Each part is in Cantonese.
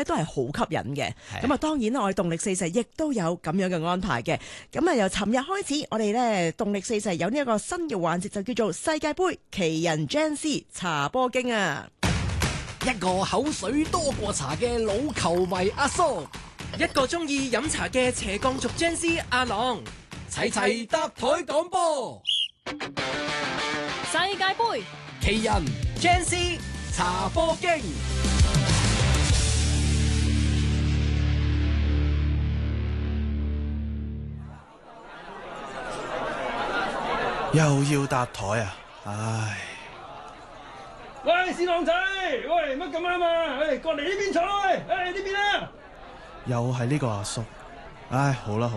咧都係好吸引嘅。咁啊，當然啦，我哋動力四射亦都有咁樣嘅安排嘅。咁啊，由尋日開始，我哋咧動力四射有呢一個新嘅環節，就叫做世界盃奇人 Gen Z 茶波經啊！ 一個口水多過茶嘅老球迷阿蘇， 一個中意飲茶嘅斜槓族 Gen Z 阿朗， 齊齊搭台講波。 世界盃奇人 Gen Z 茶波經。 又要搭台啊！唉， 喂，士郎仔，喂，乜咁啱啊？過嚟呢邊坐，呢邊啊！ 又係呢個阿叔，唉，好啦。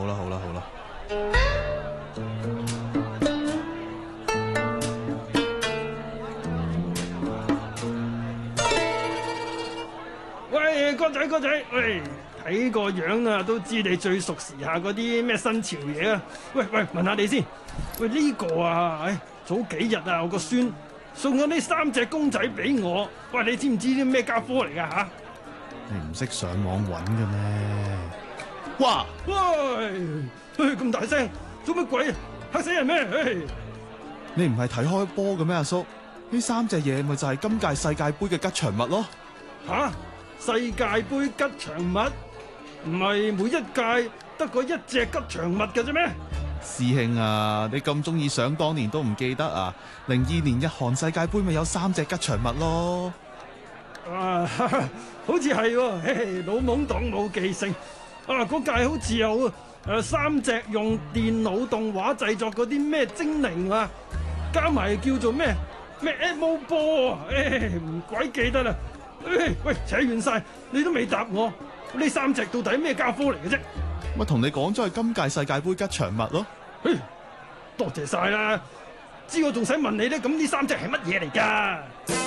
喂，哥仔，喂，睇個樣啊，都知你最熟時下嗰啲咩新潮嘢啊！喂，問下你先。喂，呢個啊，早幾日啊，我個孫送咗呢3隻公仔俾我。喂，你知唔知啲咩家科嚟噶吓？ 你唔識上網揾嘅咩？哇！ 喂，咁大聲，做乜鬼？嚇死人咩？ 你唔係睇開波嘅咩，阿叔？呢3隻嘢咪就係今屆世界盃嘅吉祥物咯。 吓？世界盃吉祥物？唔係每一屆得嗰1隻吉祥物嘅啫咩？ 師兄啊，你咁中意想當年都唔記得啊？02年日韓世界盃咪有3隻吉祥物咯。 啊，好似係喎，老懵懂冇記性。啊，嗰屆好似有3隻用電腦動畫製作嗰啲咩精靈啊，加埋叫做咩 Emo 波啊，唔鬼記得啦。喂，扯遠晒，你都未答我，呢3隻到底咩家科嚟嘅啫？ 咪同你講咗係今屆世界盃吉祥物咯。 多謝晒啦，知我仲使問你咧？咁呢3隻係乜嘢嚟㗎？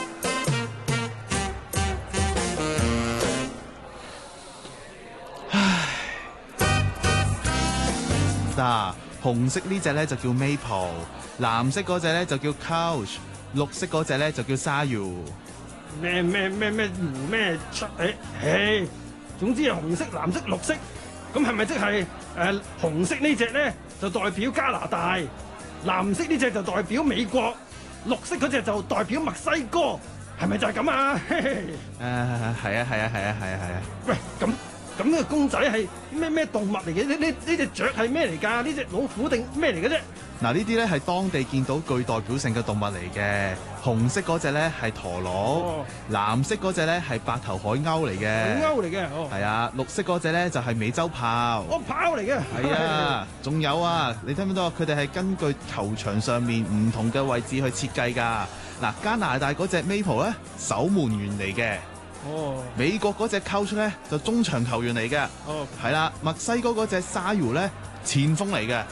嗱，紅色呢隻咧就叫 Maple， 藍色嗰隻咧就叫 Couch， 綠色嗰隻咧就叫 Sayu。 咩出？總之係紅色、藍色、綠色，咁係咪即係紅色呢隻咧就代表加拿大，藍色呢隻就代表美國，綠色嗰隻就代表墨西哥，係咪就係咁啊？ 係啊。 喂，咁呢個公仔係咩動物嚟嘅？呢隻雀係咩嚟㗎？呢隻老虎定咩嚟嘅啫？ 嗱，呢啲咧係當地見到具代表性嘅動物嚟嘅。紅色嗰隻咧係駝鹿，藍色嗰隻咧係白頭海鷗嚟嘅。 海鷗嚟嘅， 係啊，綠色嗰隻咧就係美洲豹。 豹嚟嘅。係啊，仲有啊，你聽唔聽到？佢哋係根據球場上面唔同嘅位置去設計㗎。嗱，加拿大嗰隻 Maple 咧守門員嚟嘅。美國嗰隻 Couch 咧就中場球員嚟嘅。係啦，墨西哥嗰隻 Sayu 咧前鋒嚟嘅。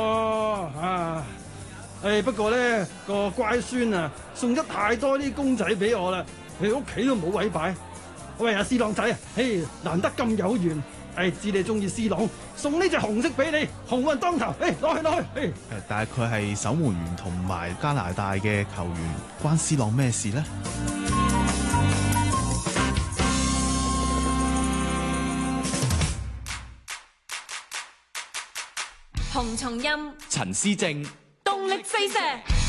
不過咧個乖孫啊送咗太多啲公仔俾我啦，佢屋企都冇位擺。喂，阿師朗仔啊，難得咁有緣，知你中意師朗，送呢隻紅色俾你，鴻運當頭，攞去。 但係佢係守門員同埋加拿大嘅球員，關師朗咩事呢？ 洪松蔭、 陳思正， 動力四射。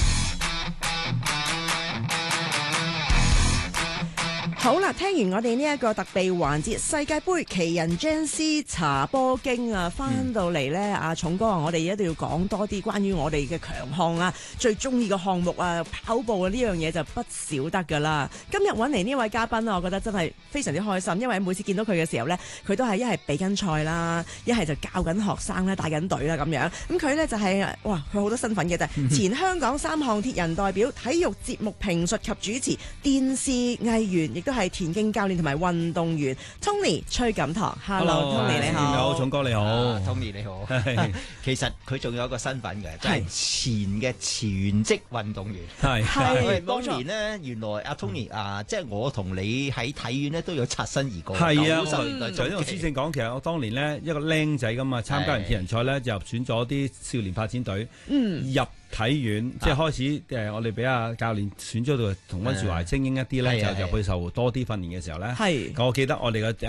好啦，聽完我哋呢一個特備環節世界盃奇人 Gen Z 茶波經啊，翻到嚟呢，阿重哥啊，我哋一定要講多啲關於我哋嘅強項啊，最中意嘅項目啊，跑步啊呢樣嘢就不少得噶啦。今日揾嚟呢位嘉賓啊，我覺得真係非常之開心，因為每次見到佢嘅時候呢，佢都係一係比緊賽啦，一係就教緊學生啦，帶緊隊啦咁樣。咁佢呢就係哇，佢好多身份嘅啫，前香港3項鐵人代表、體育節目評述及主持、電視藝員，亦都係田徑教練同埋運動員 Tony 崔錦棠。Hello Tony 你好。 你好，重哥你好。 Tony 你好。其實佢仲有一個身份嘅，即係前嘅全職運動員。係當年呢，原來阿 Tony 即係我同你喺體院呢都有擦身而過。 係啊，就呢個師正講，其實我當年呢，一個僆仔咁啊，參加完鐵人賽咧就入選咗啲少年發展隊，入體院即係開始我哋俾阿教練選咗到同溫樹華精英一啲咧，就入去受多啲訓練嘅時候咧，我記得我哋嘅